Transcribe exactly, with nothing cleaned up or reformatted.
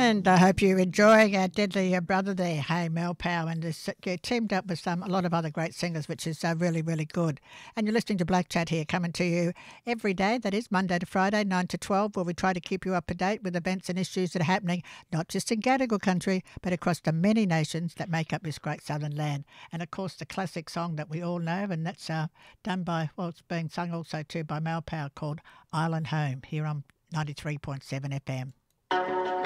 And I hope you're enjoying our deadly uh, brother there, Hey Mel Power, and this, uh, teamed up with some a lot of other great singers, which is uh, really, really good. And you're listening to Black Chat here, coming to you every day, that is Monday to Friday, nine to twelve, where we try to keep you up to date with events and issues that are happening, not just in Gadigal country, but across the many nations that make up this great southern land. And of course, the classic song that we all know, and that's uh, done by, well, it's being sung also too by Mel Power, called Island Home, here on ninety-three point seven F M.